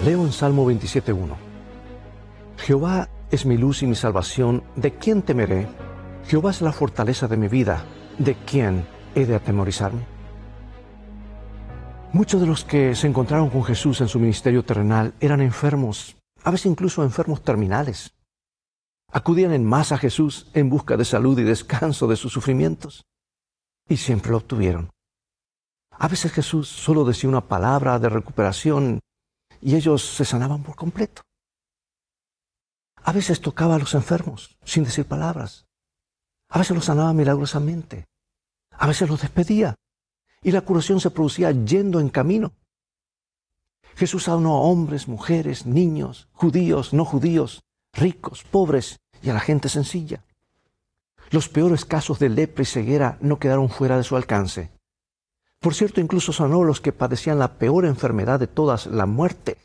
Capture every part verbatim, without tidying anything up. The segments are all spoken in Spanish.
Leo en Salmo veintisiete uno. Jehová es mi luz y mi salvación, ¿de quién temeré? Jehová es la fortaleza de mi vida, ¿de quién he de atemorizarme? Muchos de los que se encontraron con Jesús en su ministerio terrenal eran enfermos, a veces incluso enfermos terminales. Acudían en masa a Jesús en busca de salud y descanso de sus sufrimientos, y siempre lo obtuvieron. A veces Jesús solo decía una palabra de recuperación y ellos se sanaban por completo. A veces tocaba a los enfermos sin decir palabras. A veces los sanaba milagrosamente. A veces los despedía y la curación se producía yendo en camino. Jesús sanó a hombres, mujeres, niños, judíos, no judíos, ricos, pobres y a la gente sencilla. Los peores casos de lepra y ceguera no quedaron fuera de su alcance. Por cierto, incluso sanó a los que padecían la peor enfermedad de todas, la muerte.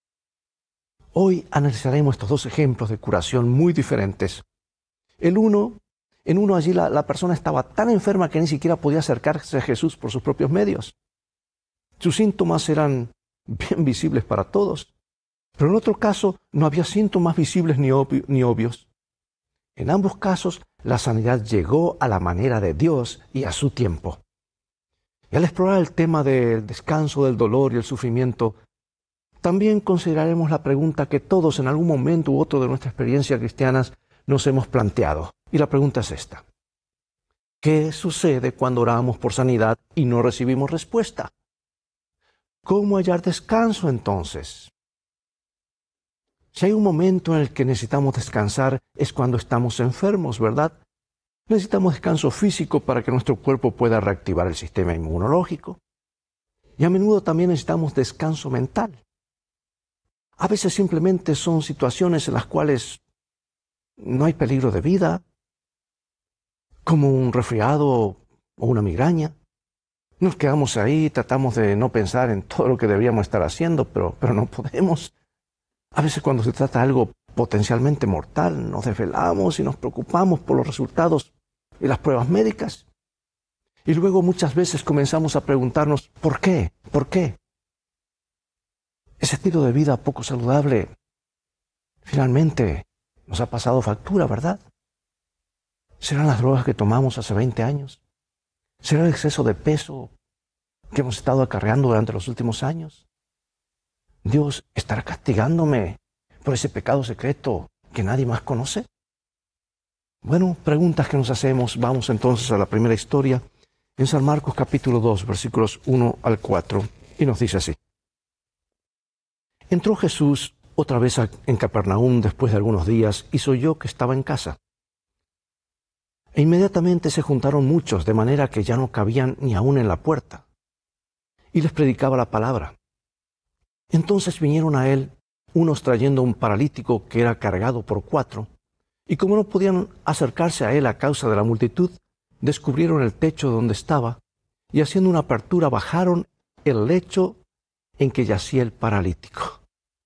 Hoy analizaremos estos dos ejemplos de curación muy diferentes. El uno, en uno allí la, la persona estaba tan enferma que ni siquiera podía acercarse a Jesús por sus propios medios. Sus síntomas eran bien visibles para todos, pero en otro caso no había síntomas visibles ni, obvi- ni obvios. En ambos casos, la sanidad llegó a la manera de Dios y a su tiempo. Y al explorar el tema del descanso, del dolor y el sufrimiento, también consideraremos la pregunta que todos en algún momento u otro de nuestra experiencia cristiana nos hemos planteado. Y la pregunta es esta: ¿qué sucede cuando oramos por sanidad y no recibimos respuesta? ¿Cómo hallar descanso entonces? Si hay un momento en el que necesitamos descansar es cuando estamos enfermos, ¿verdad? Necesitamos descanso físico para que nuestro cuerpo pueda reactivar el sistema inmunológico. Y a menudo también necesitamos descanso mental. A veces simplemente son situaciones en las cuales no hay peligro de vida, como un resfriado o una migraña. Nos quedamos ahí, tratamos de no pensar en todo lo que deberíamos estar haciendo, pero, pero no podemos. A veces cuando se trata de algo potencialmente mortal, nos desvelamos y nos preocupamos por los resultados y las pruebas médicas. Y luego muchas veces comenzamos a preguntarnos, ¿por qué? ¿Por qué? Ese estilo de vida poco saludable finalmente nos ha pasado factura, ¿verdad? ¿Serán las drogas que tomamos hace veinte años? ¿Será el exceso de peso que hemos estado acarreando durante los últimos años? ¿Dios estará castigándome por ese pecado secreto que nadie más conoce? Bueno, preguntas que nos hacemos. Vamos entonces a la primera historia en San Marcos capítulo dos, versículos uno al cuatro, y nos dice así. Entró Jesús otra vez en Capernaum después de algunos días y oyó que estaba en casa. E inmediatamente se juntaron muchos, de manera que ya no cabían ni aún en la puerta, y les predicaba la palabra. Entonces vinieron a él unos trayendo un paralítico que era cargado por cuatro, y como no podían acercarse a él a causa de la multitud, descubrieron el techo donde estaba, y haciendo una apertura bajaron el lecho en que yacía el paralítico.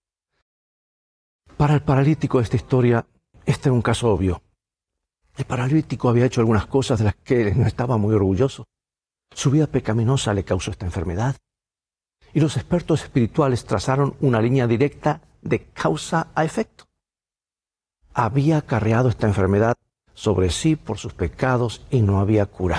Para el paralítico de esta historia, este era un caso obvio. El paralítico había hecho algunas cosas de las que no estaba muy orgulloso. Su vida pecaminosa le causó esta enfermedad. Y los expertos espirituales trazaron una línea directa de causa a efecto. Había acarreado esta enfermedad sobre sí por sus pecados y no había cura.